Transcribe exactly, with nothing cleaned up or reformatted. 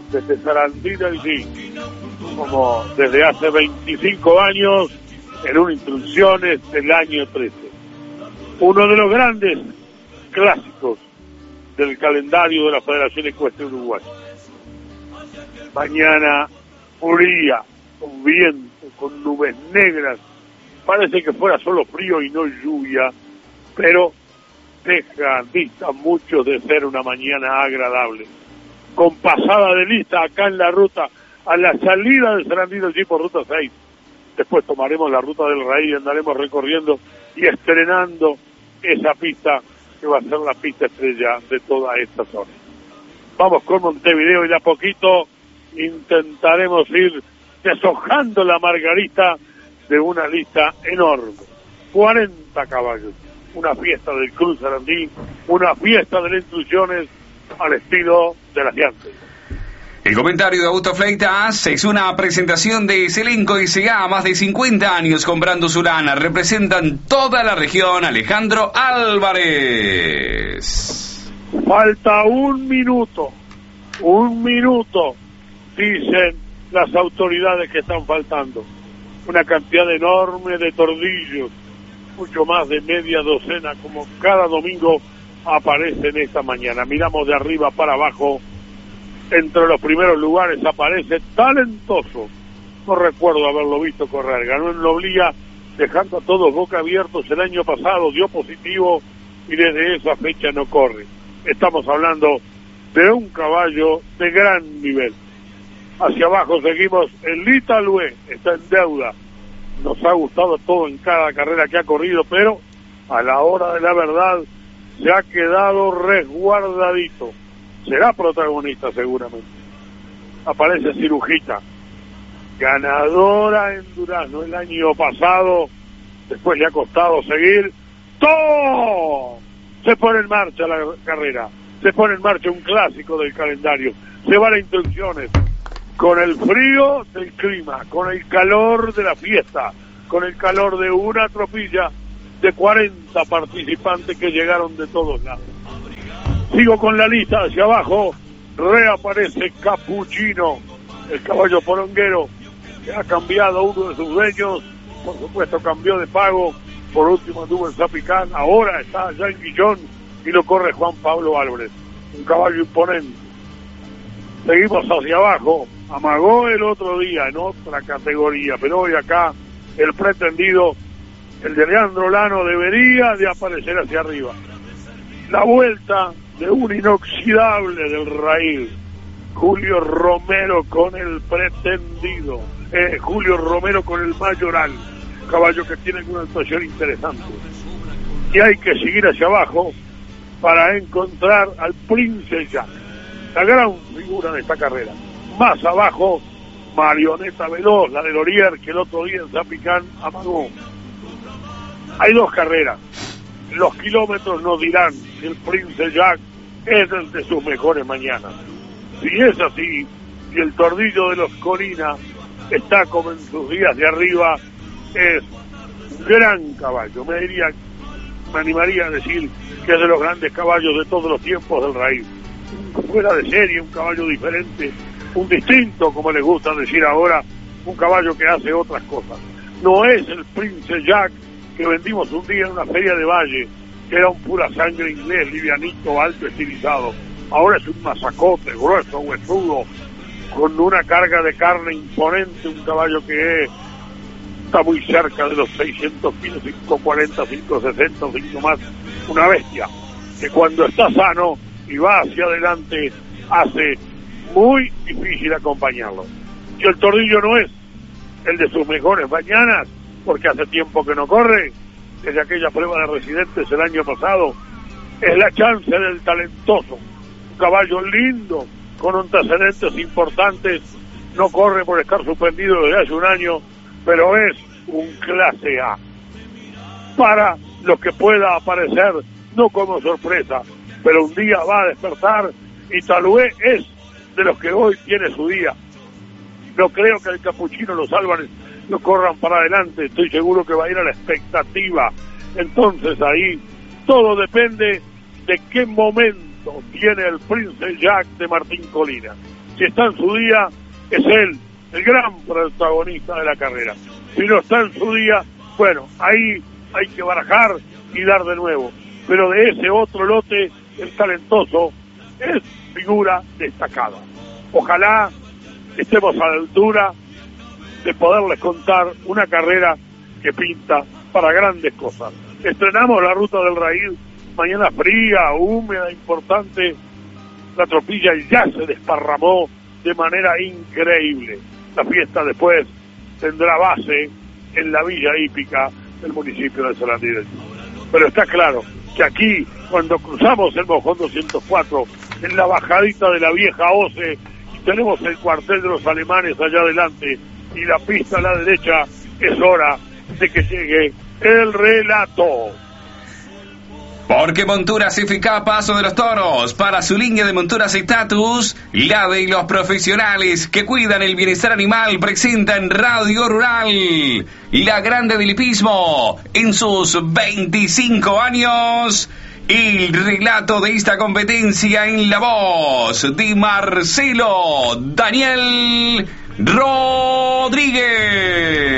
desde Sarandí del G, como desde hace veinticinco años, en un Instrucciones del año trece. Uno de los grandes clásicos del calendario de la Federación Ecuestre Uruguaya. Mañana fría, con viento, con nubes negras, parece que fuera solo frío y no lluvia, pero deja dista mucho de ser una mañana agradable. Con pasada de lista acá en la ruta, a la salida de Sarandí del G por ruta seis. Después tomaremos la ruta del Raíz y andaremos recorriendo y estrenando esa pista que va a ser la pista estrella de toda esta zona. Vamos con Montevideo y de a poquito intentaremos ir deshojando la margarita de una lista enorme. cuarenta caballos. Una fiesta del Club Sarandí, una fiesta de las Instrucciones al estilo de las de antes. El comentario de Augusto Fleitas es una presentación de Selenco S A, más de cincuenta años comprando su lana, representan toda la región. Alejandro Álvarez. Falta un minuto, un minuto, dicen las autoridades que están faltando. Una cantidad enorme de tordillos, mucho más de media docena, como cada domingo aparece en esta mañana. Miramos de arriba para abajo. Entre los primeros lugares aparece Talentoso. No recuerdo haberlo visto correr. Ganó en Loblía, dejando a todos boca abiertos el año pasado, dio positivo y desde esa fecha no corre. Estamos hablando de un caballo de gran nivel. Hacia abajo seguimos el Italue, está en deuda. Nos ha gustado todo en cada carrera que ha corrido, pero a la hora de la verdad se ha quedado resguardadito. Será protagonista seguramente. Aparece Cirujita, ganadora en Durazno el año pasado, después le ha costado seguir. ¡Todo! Se pone en marcha la carrera, se pone en marcha un clásico del calendario, se van a Instrucciones, con el frío del clima, con el calor de la fiesta, con el calor de una tropilla de cuarenta participantes que llegaron de todos lados. Sigo con la lista hacia abajo, reaparece Capuchino, el caballo poronguero, que ha cambiado uno de sus dueños, por supuesto cambió de pago, por último anduvo en Zapicán, ahora está allá en Guillón y lo corre Juan Pablo Álvarez, un caballo imponente. Seguimos hacia abajo, amagó el otro día en otra categoría, pero hoy acá el pretendido, el de Leandro Lano, debería de aparecer hacia arriba. La vuelta de un inoxidable del Raíz, Julio Romero con el pretendido, eh, Julio Romero con el Mayoral, caballo que tiene una actuación interesante. Y hay que seguir hacia abajo para encontrar al Prince Jack, la gran figura de esta carrera. Más abajo, Marioneta Veloz, la de Lorier, que el otro día en Zapicán amagó. Hay dos carreras. Los kilómetros nos dirán si el Prince Jack es el de sus mejores mañanas. Si es así, si el tordillo de los Corina está como en sus días de arriba, es un gran caballo. Me diría, me animaría a decir que es de los grandes caballos de todos los tiempos del Raíz. Fuera de serie, un caballo diferente, un distinto, como les gusta decir ahora, un caballo que hace otras cosas. No es el Prince Jack que vendimos un día en una feria de Valle, que era un pura sangre inglés, livianito, alto, estilizado. Ahora es un masacote, grueso, huesudo, con una carga de carne imponente, un caballo que es, está muy cerca de los seiscientos kilos, cinco cuarenta, cinco sesenta, cinco más, una bestia, que cuando está sano y va hacia adelante, hace muy difícil acompañarlo. Y el tordillo no es el de sus mejores mañanas, porque hace tiempo que no corre, desde aquella prueba de residentes el año pasado, es la chance del Talentoso, un caballo lindo, con antecedentes importantes, no corre por estar suspendido desde hace un año, pero es un clase A. Para lo que pueda aparecer, no como sorpresa, pero un día va a despertar, y Talué es de los que hoy tiene su día. No creo que el Capuchino, los Álvarez, no corran para adelante, estoy seguro que va a ir a la expectativa. Entonces ahí todo depende de qué momento tiene el Prince Jack de Martín Colina. Si está en su día, es él, el gran protagonista de la carrera. Si no está en su día, bueno, ahí hay que barajar y dar de nuevo. Pero de ese otro lote, el talentoso es figura destacada. Ojalá estemos a la altura de poderles contar una carrera que pinta para grandes cosas. Estrenamos la Ruta del Raíz, mañana fría, húmeda, importante. La tropilla ya se desparramó de manera increíble. La fiesta después tendrá base en la villa hípica del municipio de Sarandí del Sur. Pero está claro que aquí, cuando cruzamos el Mojón doscientos cuatro, en la bajadita de la vieja OCE, y tenemos el cuartel de los alemanes allá adelante y la pista a la derecha, es hora de que llegue el relato. Porque Monturas F K Paso de los Toros, para su línea de monturas Estatus, la de los profesionales que cuidan el bienestar animal, presenta en Radio Rural la Grande del Hipismo en sus veinticinco años. El relato de esta competencia en la voz de Marcelo Daniel Rodríguez.